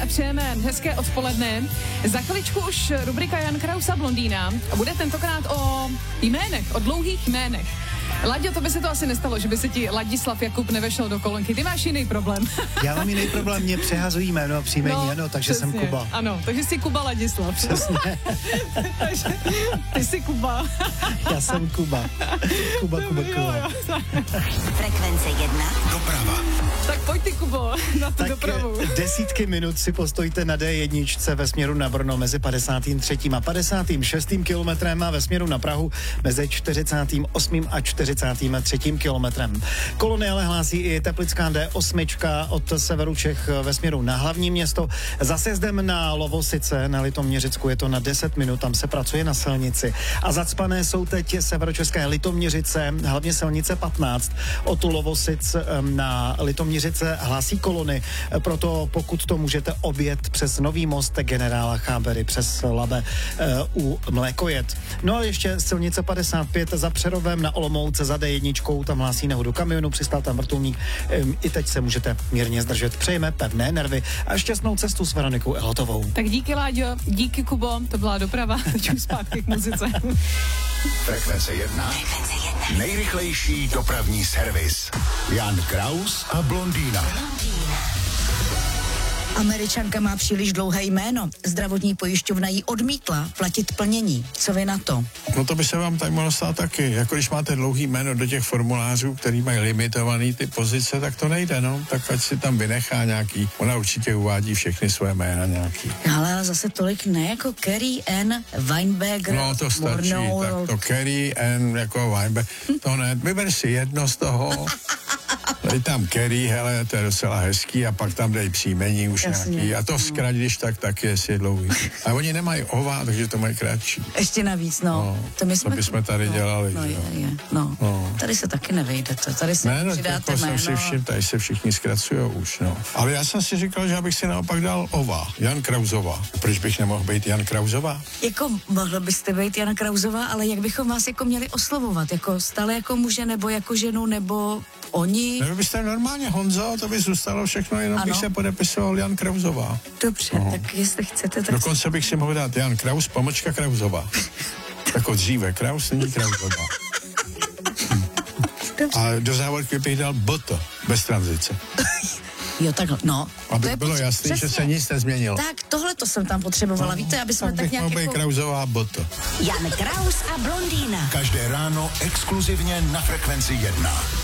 přejeme hezké odpoledne. Za chviličku už rubrika Jan Kraus a blondýna. Bude tentokrát o jménech, o dlouhých jménech. Laďo, to by se to asi nestalo, že by se ti Ladislav Jakub nevešel do kolonky. Ty máš jiný problém. Já mám jiný problém, mě přehazují jméno a příjmení, ano, takže přesně, jsem Kuba. Ano, takže jsi Kuba Ladislav. Přesně. Takže ty jsi Kuba. Já jsem Kuba. Kuba. Frekvence 1. Doprava. Tak pojď ty, Kubo, na tu dopravu. Desítky minut si postojte na D1 ve směru na Brno mezi 53. a 56. kilometrem a ve směru na Prahu mezi 48. a 43. kilometrem. Kolony ale hlásí i teplická D8 od severu Čech ve směru na hlavní město. Za sjezdem na Lovosice na Litoměřicku je to na 10 minut, tam se pracuje na silnici. A zacpané jsou teď severočeské Litoměřice, hlavně silnice 15. Od Lovosic na Litoměřice hlásí kolony, proto pokud to můžete objet přes Nový most generála Chábery přes Labe u Mlékojet. No a ještě silnice 55 za Přerovem na Olomouce za D1, tam hlásí nehodu kamionu, přistál tam vrtulník. I teď se můžete mírně zdržet. Přejeme pevné nervy a šťastnou cestu s Veronikou Elotovou. Tak díky, Láďo, díky, Kubo, to byla doprava, teď už zpátky k muzice. Frekvence 1. Nejrychlejší dopravní servis. Jan Kraus a blondýna. Američanka má příliš dlouhé jméno. Zdravotní pojišťovna jí odmítla platit plnění. Co vy na to? No to by se vám tak mohlo stát taky. Jako když máte dlouhý jméno do těch formulářů, který mají limitovaný ty pozice, tak to nejde, no. Tak ať si tam vynechá nějaký. Ona určitě uvádí všechny své jména nějaký. Ale zase tolik ne, jako Carrie Ann Weinberger. No to stačí, tak to Carrie Ann jako Weinberger. To ne, vyber si jedno z toho. Dej tam Kerry, hele, to je docela hezký a pak tam dej příjmení už jasně, nějaký. A to zkrát, když tak je dlouhý. A oni nemají ova, takže to mají kratší. Ještě navíc, no. To bychom tady dělali. No. Tady se taky nevejdete. Tady se přidáte jméno. Tady se všichni zkracujou už, no. Ale já jsem si říkal, že abych si naopak dal ova. Jan Krausová. Proč bych nemohl být Jan Krausová? Jako mohl byste být Jana Krausová, ale jak bychom vás jako měli oslovovat? Jako stále jako muže, nebo jako ženu, nebo oni? Nebo byste normálně Honzo, to by zůstalo všechno, jenom bych se podepisoval Jan Krausová. Dobře, tak jestli chcete, tak... Dokonce bych si mohl dát Jan Kraus, _ Krausová. Jako dříve, Kraus není Krausová. A do závorky bych dal Boto, bez tranzice. Jo, takhle, no. Aby bylo jasné, že se nic nezměnilo. Tak, tohle to jsem tam potřebovala, víte, aby jsme tak nějak jako... Krausová Boto. Jan Kraus a blondýna. Každé ráno exkluzivně na Frekvenci 1.